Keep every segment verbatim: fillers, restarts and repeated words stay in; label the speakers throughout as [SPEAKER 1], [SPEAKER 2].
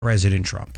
[SPEAKER 1] President Trump.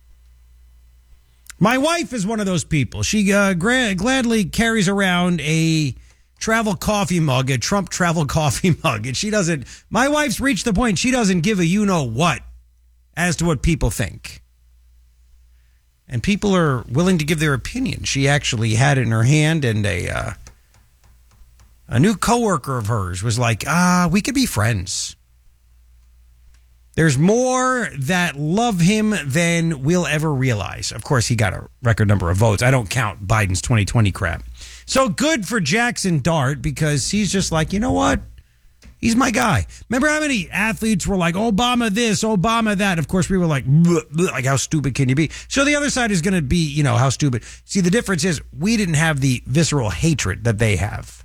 [SPEAKER 1] My wife is one of those people. She uh, gra- gladly carries around a travel coffee mug, a Trump travel coffee mug. And she doesn't, my wife's reached the point she doesn't give a you-know-what as to what people think. And people are willing to give their opinion. She actually had it in her hand, and a uh, a new coworker of hers was like, ah, we could be friends. There's more that love him than we'll ever realize. Of course, he got a record number of votes. I don't count Biden's twenty twenty crap. So good for Jackson Dart, because he's just like, you know what? He's my guy. Remember how many athletes were like, Obama this, Obama that? Of course, we were like, bleh, bleh, like, how stupid can you be? So the other side is going to be, you know, how stupid. See, the difference is we didn't have the visceral hatred that they have.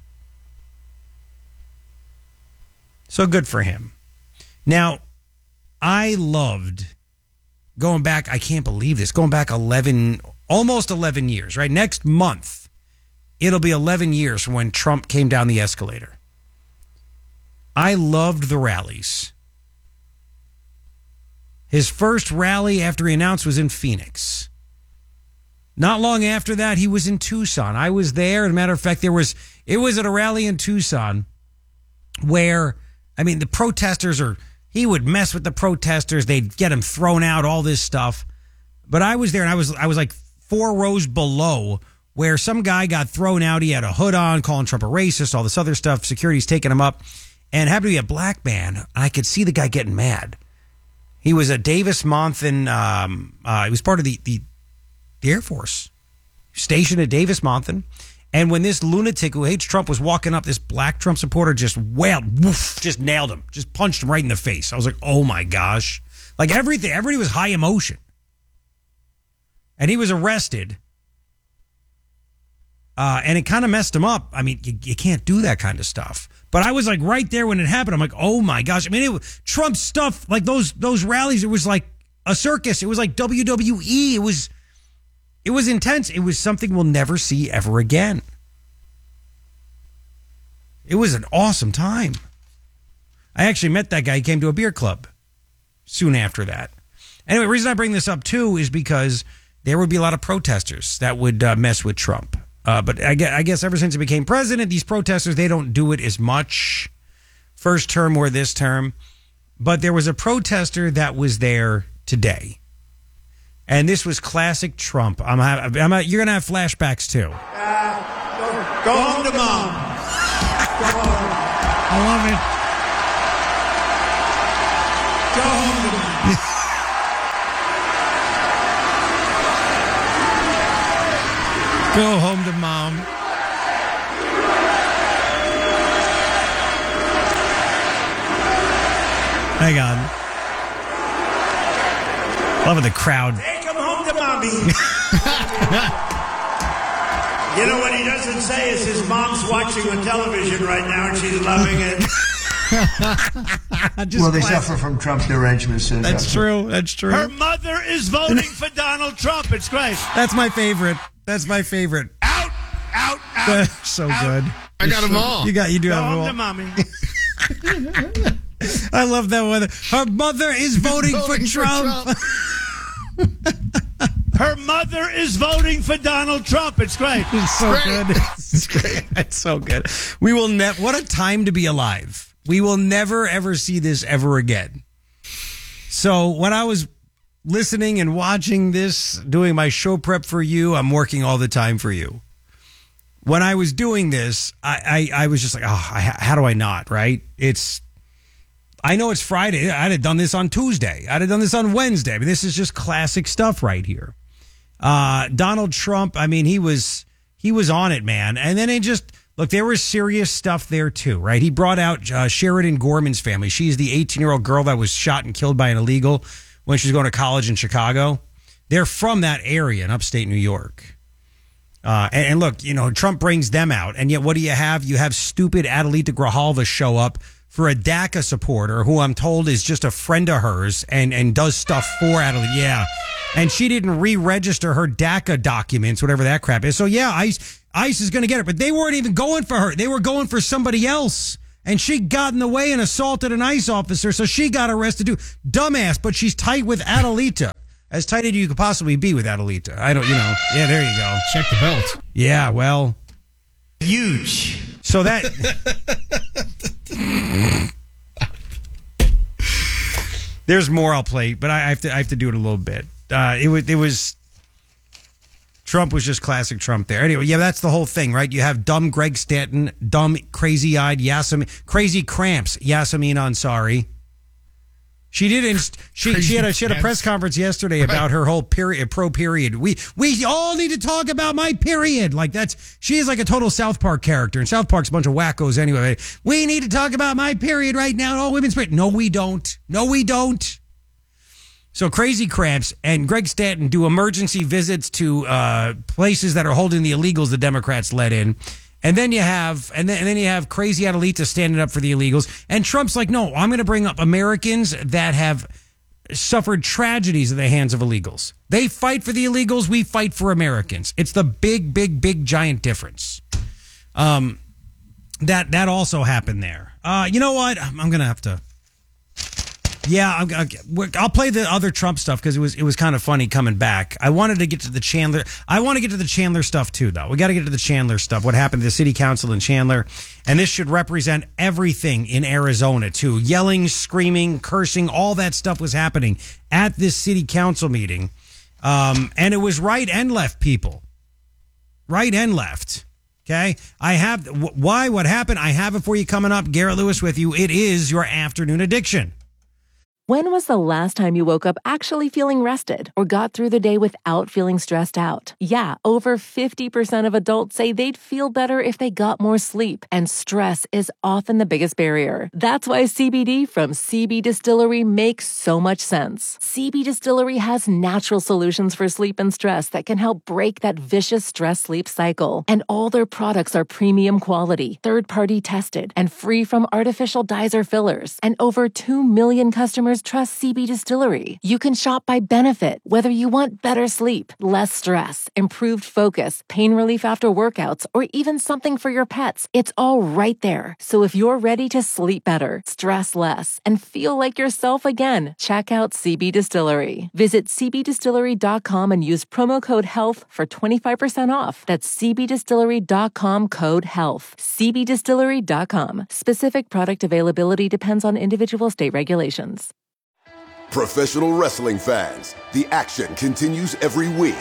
[SPEAKER 1] So good for him. Now, I loved going back, I can't believe this, going back eleven, almost eleven years, right? Next month, it'll be eleven years from when Trump came down the escalator. I loved the rallies. His first rally after he announced was in Phoenix. Not long after that, he was in Tucson. I was there. As a matter of fact, there was it was at a rally in Tucson where, I mean, the protesters are, he would mess with the protesters. They'd get him thrown out, all this stuff. But I was there, and I was I was like four rows below where some guy got thrown out. He had a hood on, calling Trump a racist, all this other stuff. Security's taking him up. And happened to be a black man. I could see the guy getting mad. He was a Davis-Monthan. Um, uh, he was part of the, the the Air Force, stationed at Davis-Monthan. And when this lunatic who hates Trump was walking up, this black Trump supporter just wailed, woof, just nailed him, just punched him right in the face. I was like, oh my gosh. Like everything, everybody was high emotion. And he was arrested. Uh, and it kind of messed him up. I mean, you, you can't do that kind of stuff. But I was like right there when it happened. I'm like, oh my gosh. I mean, it was Trump stuff, like those those rallies, it was like a circus. It was like W W E. It was it was intense. It was something we'll never see ever again. It was an awesome time. I actually met that guy. He came to a beer club soon after that. Anyway, the reason I bring this up too is because there would be a lot of protesters that would uh, mess with Trump. Uh, but I guess, I guess ever since he became president, these protesters, they don't do it as much first term or this term. But there was a protester that was there today. And this was classic Trump. I'm, I'm, I'm You're going to have flashbacks, too.
[SPEAKER 2] Uh, go, go home to mom. Go home.
[SPEAKER 1] I love it.
[SPEAKER 2] Go home to mom.
[SPEAKER 1] Go home to mom. Hang on. Loving the crowd.
[SPEAKER 2] Take him home to mommy. You know what he doesn't say is his mom's watching the television right now and she's loving it.
[SPEAKER 3] Well, they classic. suffer from Trump's derangement syndrome.
[SPEAKER 1] That's true. That's true.
[SPEAKER 2] Her mother is voting for Donald Trump. It's great.
[SPEAKER 1] That's my favorite. That's my favorite.
[SPEAKER 2] Out, out, out.
[SPEAKER 1] So
[SPEAKER 2] out.
[SPEAKER 1] good.
[SPEAKER 4] I got them all.
[SPEAKER 1] You got. You do
[SPEAKER 2] Go
[SPEAKER 1] have them
[SPEAKER 2] home
[SPEAKER 1] all.
[SPEAKER 2] to mommy.
[SPEAKER 1] I love that one. Her mother is voting, voting for Trump. For Trump.
[SPEAKER 2] Her mother is voting for Donald Trump. It's great.
[SPEAKER 1] It's so
[SPEAKER 4] great.
[SPEAKER 1] good. It's great. It's so good. We will never. What a time to be alive. We will never ever see this ever again. So when I was listening and watching this, doing my show prep for you, I'm working all the time for you. When I was doing this, I I, I was just like, oh, I, how do I not? Right? It's. I know it's Friday. I'd have done this on Tuesday. I'd have done this on Wednesday. I mean, this is just classic stuff right here. Uh, Donald Trump, I mean, he was he was on it, man. And then it just, look, there was serious stuff there too, right? He brought out uh, Sheridan Gorman's family. She's the eighteen-year-old girl that was shot and killed by an illegal when she was going to college in Chicago. They're from that area in upstate New York. Uh, and, and look, you know, Trump brings them out. And yet what do you have? You have stupid Adelita Grijalva show up for a DACA supporter who I'm told is just a friend of hers and, and does stuff for Adelita. Yeah. And she didn't re-register her DACA documents, whatever that crap is. So, yeah, ICE, ICE is going to get her. But they weren't even going for her. They were going for somebody else. And she got in the way and assaulted an ICE officer, so she got arrested too. Dumbass, but she's tight with Adelita. As tight as you could possibly be with Adelita. I don't, you know. Yeah, there you go.
[SPEAKER 4] Check the belt.
[SPEAKER 1] Yeah, well.
[SPEAKER 2] Huge.
[SPEAKER 1] So that... There's more I'll play, but I have to I have to do it a little bit. Uh, it was it was Trump was just classic Trump there. Anyway, yeah, that's the whole thing, right? You have dumb Greg Stanton, dumb crazy-eyed Yasemin, crazy cramps Yasemin Ansari. She did. Inst- she she had a she had a press conference yesterday
[SPEAKER 4] right.
[SPEAKER 1] about her whole period pro period. We we all need to talk about my period. Like that's she is like a total South Park character, and South Park's a bunch of wackos anyway. We need to talk about my period right now. All women's period. No, we don't. No, we don't. So Crazy Cramps and Greg Stanton do emergency visits to uh, places that are holding the illegals the Democrats let in. And then you have, and then, and then you have Crazy Adelita standing up for the illegals. And Trump's like, no, I'm going to bring up Americans that have suffered tragedies at the hands of illegals. They fight for the illegals. We fight for Americans. It's the big, big, big, giant difference. Um, that that also happened there. Uh, you know what? I'm going to have to. Yeah, I'm, I'll play the other Trump stuff because it was it was kind of funny coming back. I wanted to get to the Chandler. I want to get to the Chandler stuff too, though. We got to get to the Chandler stuff. What happened to the city council in Chandler, and this should represent everything in Arizona too. Yelling, screaming, cursing, all that stuff was happening at this city council meeting, um, and it was right and left people, right and left. Okay, I have why what happened. I have it for you coming up. Garrett Lewis with you. It is your afternoon addiction.
[SPEAKER 5] When was the last time you woke up actually feeling rested or got through the day without feeling stressed out? Yeah, over fifty percent of adults say they'd feel better if they got more sleep, and stress is often the biggest barrier. That's why C B D from C B Distillery makes so much sense. C B Distillery has natural solutions for sleep and stress that can help break that vicious stress-sleep cycle. And all their products are premium quality, third-party tested, and free from artificial dyes or fillers. And over two million customers trust C B Distillery. You can shop by benefit, whether you want better sleep, less stress, improved focus, pain relief after workouts, or even something for your pets. It's all right there. So if you're ready to sleep better, stress less, and feel like yourself again, check out C B Distillery. Visit c b distillery dot com and use promo code HEALTH for twenty-five percent off. That's c b distillery dot com code HEALTH. c b distillery dot com. Specific product availability depends on individual state regulations.
[SPEAKER 6] Professional wrestling fans, the action continues every week.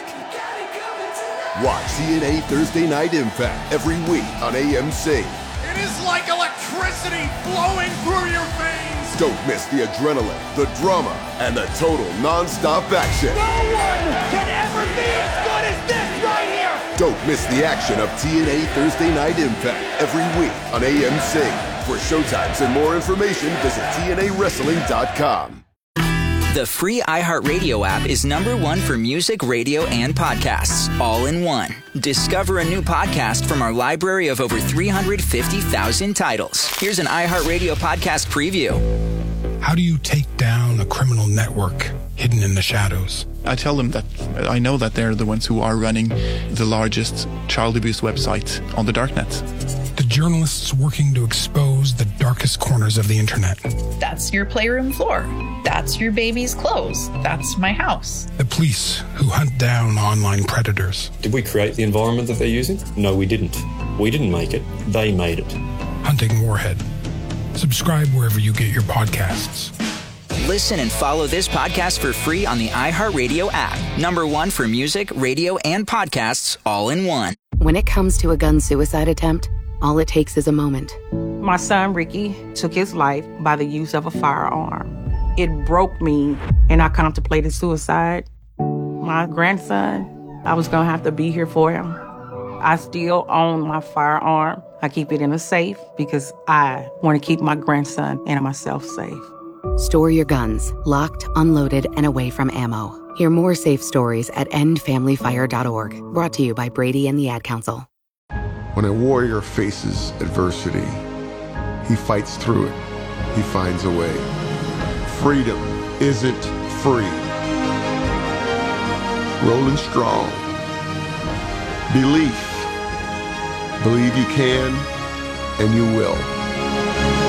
[SPEAKER 6] Watch T N A Thursday Night Impact every week on A M C.
[SPEAKER 7] It is like electricity flowing through your veins.
[SPEAKER 6] Don't miss the adrenaline, the drama, and the total non-stop action.
[SPEAKER 7] No one can ever be as good as this right here.
[SPEAKER 6] Don't miss the action of T N A Thursday Night Impact every week on A M C. For showtimes and more information, visit T N A wrestling dot com.
[SPEAKER 8] The free iHeartRadio app is number one for music, radio, and podcasts, all in one. Discover a new podcast from our library of over three hundred fifty thousand titles. Here's an iHeartRadio podcast preview.
[SPEAKER 4] How do you take down a criminal network hidden in the shadows?
[SPEAKER 9] I tell them that I know that they're the ones who are running the largest child abuse website on the darknet.
[SPEAKER 4] The journalists working to expose the darkest corners of the internet.
[SPEAKER 10] That's your playroom floor. That's your baby's clothes. That's my house.
[SPEAKER 4] The police who hunt down online predators.
[SPEAKER 11] Did we create the environment that they're using? No, we didn't. We didn't make it. They made it.
[SPEAKER 4] Hunting Warhead. Subscribe wherever you get your podcasts.
[SPEAKER 8] Listen and follow this podcast for free on the iHeartRadio app. Number one for music, radio, and podcasts, all in one.
[SPEAKER 12] When it comes to a gun suicide attempt, all it takes is a moment.
[SPEAKER 13] My son, Ricky, took his life by the use of a firearm. It broke me, and I contemplated suicide. My grandson, I was going to have to be here for him. I still own my firearm. I keep it in a safe because I want to keep my grandson and myself safe.
[SPEAKER 12] Store your guns, locked, unloaded, and away from ammo. Hear more safe stories at end family fire dot org. Brought to you by Brady and the Ad Council.
[SPEAKER 14] When a warrior faces adversity, he fights through it. He finds a way. Freedom isn't free. Rolling strong. Belief. Believe you can, and you will.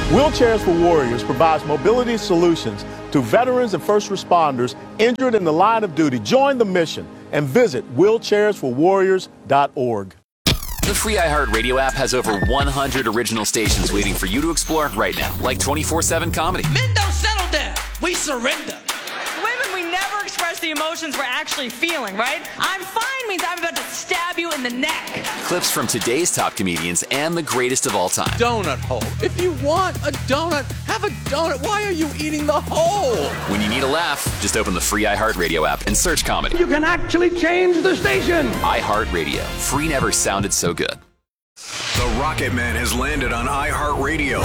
[SPEAKER 15] Wheelchairs for Warriors provides mobility solutions to veterans and first responders injured in the line of duty. Join the mission and visit wheelchairs for warriors dot org.
[SPEAKER 16] The free iHeartRadio app has over one hundred original stations waiting for you to explore right now, like twenty-four seven comedy.
[SPEAKER 17] Men don't settle down. We surrender.
[SPEAKER 18] Women, we never express the emotions we're actually feeling, right? I'm fine means I'm about to stab you in the neck.
[SPEAKER 16] Clips from today's top comedians and the greatest of all time.
[SPEAKER 7] Donut hole. If you want a donut, have a donut. Why are you eating the hole?
[SPEAKER 16] When you need a laugh, just open the free iHeartRadio app and search comedy.
[SPEAKER 17] You can actually change the station.
[SPEAKER 16] iHeartRadio. Free never sounded so good.
[SPEAKER 19] The Rocket Man has landed on iHeartRadio.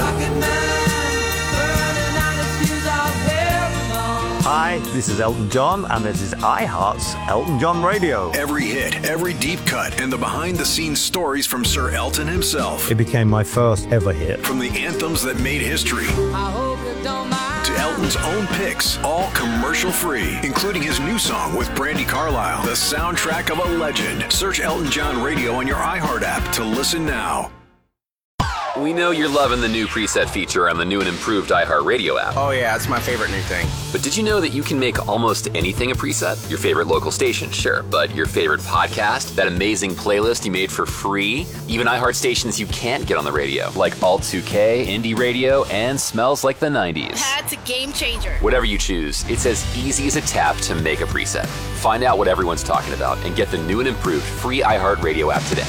[SPEAKER 20] Hi, this is Elton John, and this is iHeart's Elton John Radio.
[SPEAKER 19] Every hit, every deep cut, and the behind-the-scenes stories from Sir Elton himself.
[SPEAKER 20] It became my first ever hit.
[SPEAKER 19] From the anthems that made history to Elton's own picks, all commercial-free, including his new song with Brandi Carlile, the soundtrack of a legend. Search Elton John Radio on your iHeart app to listen now.
[SPEAKER 16] We know you're loving the new preset feature on the new and improved iHeartRadio app.
[SPEAKER 21] Oh yeah, it's my favorite new thing.
[SPEAKER 16] But did you know that you can make almost anything a preset? Your favorite local station, sure, but your favorite podcast, that amazing playlist you made for free, even iHeart stations you can't get on the radio, like Alt two K, Indie Radio, and Smells Like the nineties.
[SPEAKER 22] That's a game changer.
[SPEAKER 16] Whatever you choose, it's as easy as a tap to make a preset. Find out what everyone's talking about and get the new and improved free iHeartRadio app today.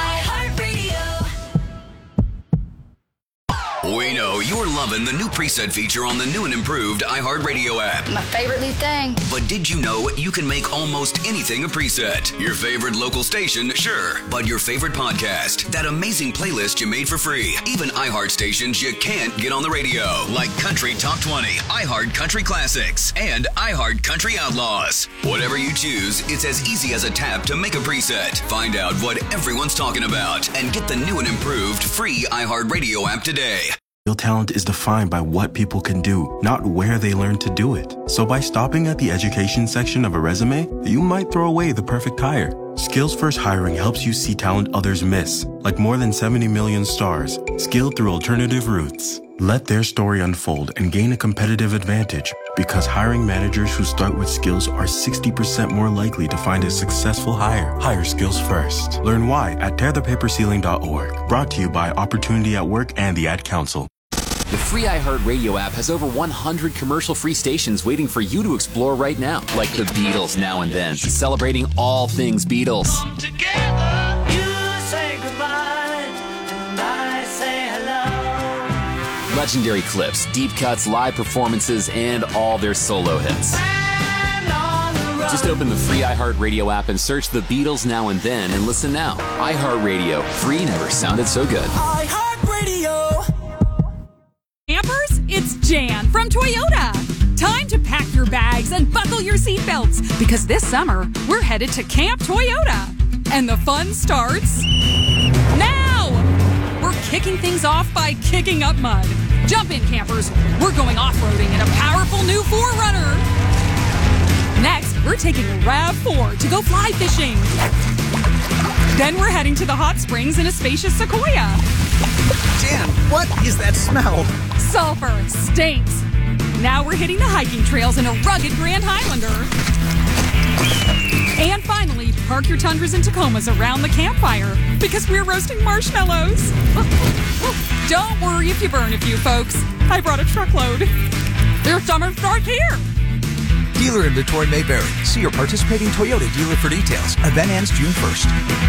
[SPEAKER 19] We know you're loving the new preset feature on the new and improved iHeartRadio app.
[SPEAKER 22] My favorite new thing.
[SPEAKER 19] But did you know you can make almost anything a preset? Your favorite local station, sure. But your favorite podcast, that amazing playlist you made for free. Even iHeart stations you can't get on the radio, like Country Top twenty, iHeart Country Classics, and iHeart Country Outlaws. Whatever you choose, it's as easy as a tap to make a preset. Find out what everyone's talking about and get the new and improved free iHeartRadio app today.
[SPEAKER 23] Real talent is defined by what people can do, not where they learn to do it. So by stopping at the education section of a resume, you might throw away the perfect hire. Skills First Hiring helps you see talent others miss, like more than seventy million stars, skilled through alternative routes. Let their story unfold and gain a competitive advantage, because hiring managers who start with skills are sixty percent more likely to find a successful hire. Hire skills first. Learn why at tear the paper ceiling dot org. Brought to you by Opportunity at Work and the Ad Council.
[SPEAKER 16] The free iHeartRadio app has over one hundred commercial-free stations waiting for you to explore right now, like the Beatles Now and Then, celebrating all things Beatles.
[SPEAKER 17] Come together, you say goodbye, and I say hello.
[SPEAKER 16] Legendary clips, deep cuts, live performances, and all their solo hits. Just open the free iHeartRadio app and search the Beatles Now and Then and listen now. iHeartRadio, free never sounded so good.
[SPEAKER 17] iHeartRadio.
[SPEAKER 24] Campers, it's Jan from Toyota. Time to pack your bags and buckle your seatbelts, because this summer we're headed to Camp Toyota. And the fun starts now! We're kicking things off by kicking up mud. Jump in, campers. We're going off-roading in a powerful new four runner. Next, we're taking a RAV four to go fly fishing. Then we're heading to the hot springs in a spacious Sequoia.
[SPEAKER 25] Jan, what is that smell?
[SPEAKER 24] Sulfur stinks. Now we're hitting the hiking trails in a rugged Grand Highlander. And finally, park your Tundras and Tacomas around the campfire, because we're roasting marshmallows. Don't worry if you burn a few, folks. I brought a truckload. Their summer starts here.
[SPEAKER 25] Dealer inventory may vary. See your participating Toyota dealer for details. Event ends June first.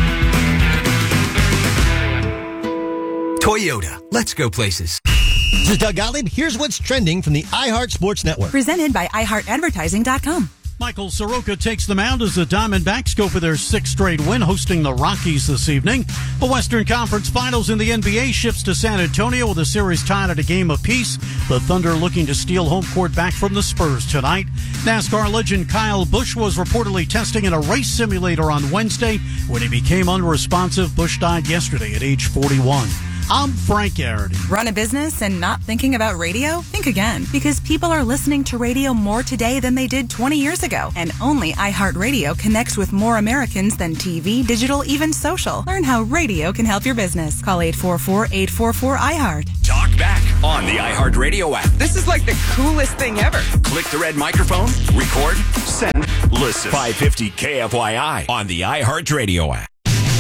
[SPEAKER 25] Toyota. Let's go places.
[SPEAKER 26] This is Doug Gottlieb. Here's what's trending from the iHeart Sports Network.
[SPEAKER 27] Presented by i heart advertising dot com.
[SPEAKER 28] Michael Soroka takes the mound as the Diamondbacks go for their sixth straight win, hosting the Rockies this evening. The Western Conference Finals in the N B A shifts to San Antonio with the series tied at a game apiece. The Thunder looking to steal home court back from the Spurs tonight. NASCAR legend Kyle Busch was reportedly testing in a race simulator on Wednesday. When he became unresponsive, Busch died yesterday at age forty-one. I'm Frank Garrity.
[SPEAKER 27] Run a business and not thinking about radio? Think again, because people are listening to radio more today than they did twenty years ago. And only iHeartRadio connects with more Americans than T V, digital, even social. Learn how radio can help your business. Call eight four four, eight four four, I heart.
[SPEAKER 19] Talk back.
[SPEAKER 1] on the iHeartRadio app.
[SPEAKER 2] This is like the coolest thing ever.
[SPEAKER 1] Click the red microphone, record, send, listen. five fifty K F Y I on the iHeartRadio app.